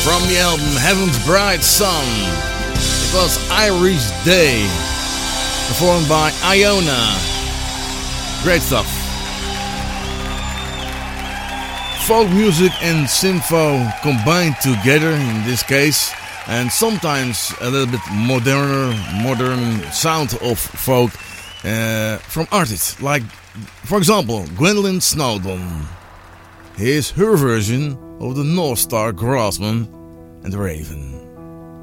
From the album Heaven's Bright Sun, it was Irish Day, performed by Iona. Great stuff. Folk music and syntho combined together in this case, and sometimes a little bit modern sound of folk from artists like, for example, Gwendolyn Snowdon. Here's her version of the North Star Grassman and the Raven.